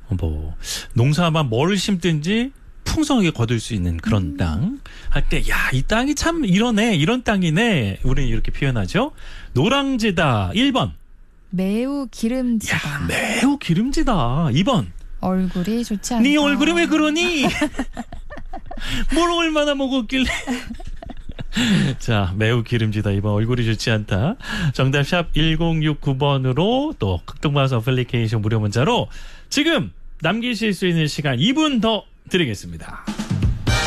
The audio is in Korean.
뭐 농사만 뭘 심든지 풍성하게 거둘 수 있는 그런 땅 할 때 야, 이 땅이 참 이러네. 이런 땅이네. 우리는 이렇게 표현하죠. 노랑지다. 1번. 매우 기름지다. 야, 매우 기름지다. 2번. 얼굴이 좋지 않다. 네 얼굴이 왜 그러니? 뭘 얼마나 먹었길래. 자, 매우 기름지다. 2번 얼굴이 좋지 않다. 정답 샵 1069번으로 또 극동방송 어플리케이션 무료 문자로 지금 남기실 수 있는 시간 2분 더 드리겠습니다.